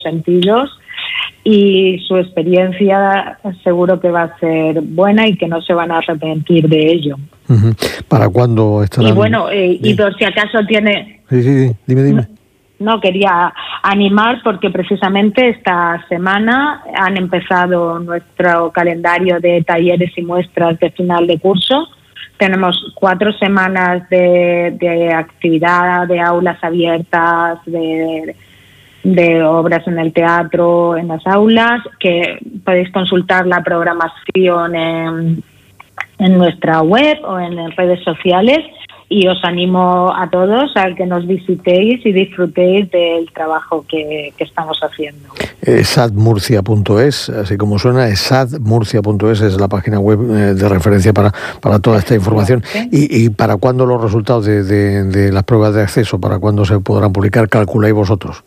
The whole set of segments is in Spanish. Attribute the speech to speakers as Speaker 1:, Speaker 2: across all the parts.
Speaker 1: sentidos, y su experiencia seguro que va a ser buena y que no se van a arrepentir de ello.
Speaker 2: Uh-huh. ¿Para cuándo estarán?
Speaker 1: Y bueno, y por si acaso tiene...
Speaker 2: Sí, dime.
Speaker 1: No, quería animar porque precisamente esta semana han empezado nuestro calendario de talleres y muestras de final de curso. Tenemos 4 semanas de actividad, de aulas abiertas, de obras en el teatro, en las aulas, que podéis consultar la programación en nuestra web o en las redes sociales, y os animo a todos a que nos visitéis y disfrutéis del trabajo que estamos haciendo.
Speaker 2: sadmurcia.es, así como suena, sadmurcia.es es la página web de referencia para toda esta información.
Speaker 1: ¿Sí?
Speaker 2: ¿Y para cuándo los resultados de las pruebas de acceso? ¿Para cuándo se podrán publicar? ¿Calculáis vosotros?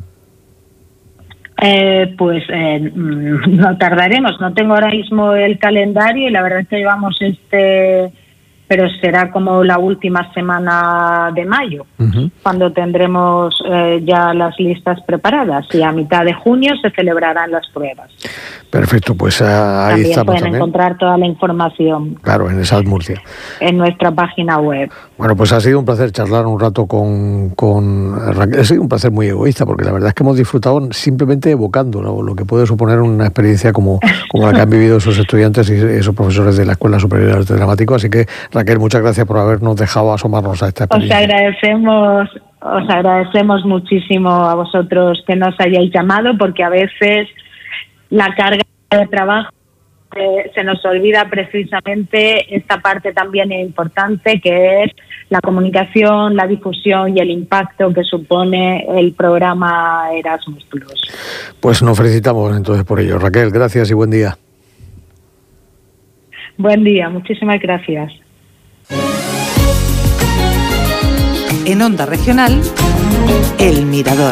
Speaker 1: No tardaremos. No tengo ahora mismo el calendario y la verdad es que llevamos pero será como la última semana de mayo, uh-huh, cuando tendremos ya las listas preparadas, y a mitad de junio se celebrarán las pruebas.
Speaker 2: Perfecto, pues ahí
Speaker 1: también
Speaker 2: estamos.
Speaker 1: Pueden encontrar toda la información.
Speaker 2: Claro, en SAD Murcia.
Speaker 1: En nuestra página web.
Speaker 2: Bueno, pues ha sido un placer charlar un rato con Raquel. Ha sido un placer muy egoísta, porque la verdad es que hemos disfrutado simplemente evocando lo que puede suponer una experiencia como la que han vivido esos estudiantes y esos profesores de la Escuela Superior de Arte Dramático. Así que, Raquel, muchas gracias por habernos dejado asomarnos a esta experiencia.
Speaker 1: Os agradecemos muchísimo a vosotros que nos hayáis llamado, porque a veces la carga de trabajo se nos olvida precisamente esta parte también importante, que es la comunicación, la difusión y el impacto que supone el programa Erasmus+.
Speaker 2: Pues nos felicitamos entonces por ello. Raquel, gracias y buen día.
Speaker 1: Buen día, muchísimas gracias.
Speaker 3: En Onda Regional, El Mirador.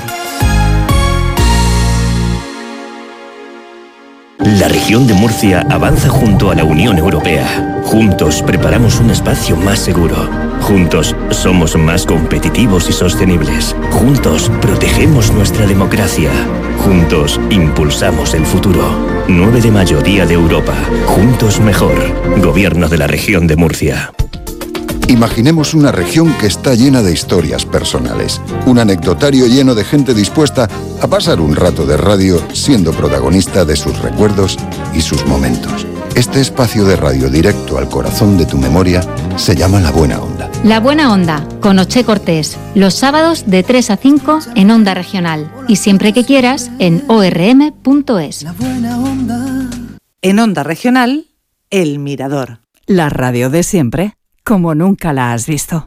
Speaker 4: La región de Murcia avanza junto a la Unión Europea. Juntos preparamos un espacio más seguro. Juntos somos más competitivos y sostenibles. Juntos protegemos nuestra democracia. Juntos impulsamos el futuro. 9 de mayo, Día de Europa. Juntos mejor. Gobierno de la región de Murcia.
Speaker 5: Imaginemos una región que está llena de historias personales, un anecdotario lleno de gente dispuesta a pasar un rato de radio siendo protagonista de sus recuerdos y sus momentos. Este espacio de radio directo al corazón de tu memoria se llama La Buena Onda.
Speaker 6: La Buena Onda, con Oche Cortés, los sábados de 3 a 5 en Onda Regional y siempre que quieras en orm.es.
Speaker 3: En Onda Regional, El Mirador. La radio de siempre, como nunca la has visto.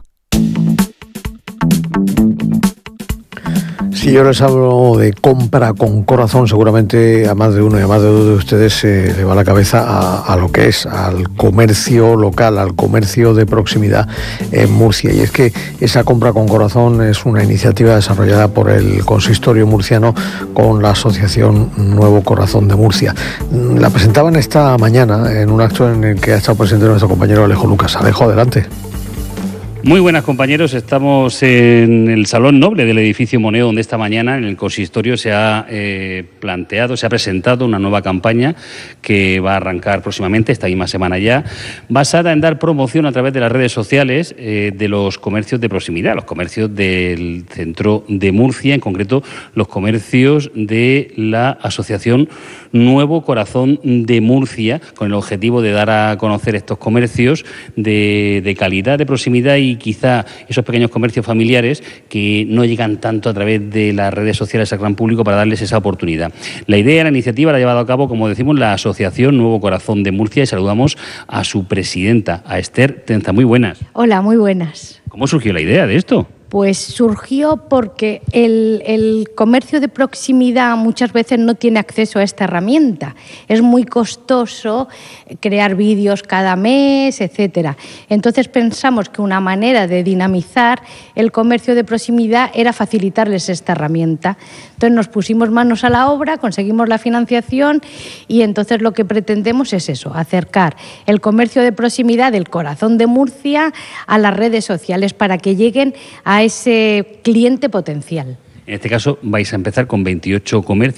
Speaker 2: Si yo les hablo de compra con corazón, seguramente a más de uno y a más de dos de ustedes se le va la cabeza a lo que es, al comercio local, al comercio de proximidad en Murcia. Y es que esa compra con corazón es una iniciativa desarrollada por el Consistorio murciano con la Asociación Nuevo Corazón de Murcia. La presentaban esta mañana en un acto en el que ha estado presente nuestro compañero Alejo Lucas. Alejo, adelante.
Speaker 7: Muy buenas, compañeros. Estamos en el Salón Noble del edificio Moneo, donde esta mañana en el consistorio se ha presentado una nueva campaña que va a arrancar próximamente, esta misma semana ya, basada en dar promoción a través de las redes sociales de los comercios de proximidad, los comercios del centro de Murcia, en concreto los comercios de la Asociación Nuevo Corazón de Murcia, con el objetivo de dar a conocer estos comercios de calidad, de proximidad, y quizá esos pequeños comercios familiares que no llegan tanto a través de las redes sociales al gran público, para darles esa oportunidad. La idea, la iniciativa la ha llevado a cabo, como decimos, la Asociación Nuevo Corazón de Murcia, y saludamos a su presidenta, a Esther Tenza. Muy buenas.
Speaker 8: Hola, muy buenas.
Speaker 7: ¿Cómo surgió la idea de esto?
Speaker 8: Pues surgió porque el comercio de proximidad muchas veces no tiene acceso a esta herramienta. Es muy costoso crear vídeos cada mes, etcétera. Entonces pensamos que una manera de dinamizar el comercio de proximidad era facilitarles esta herramienta. Entonces nos pusimos manos a la obra, conseguimos la financiación, y entonces lo que pretendemos es eso, acercar el comercio de proximidad del corazón de Murcia a las redes sociales para que lleguen a ese cliente potencial.
Speaker 7: En este caso vais a empezar con 28 comercios.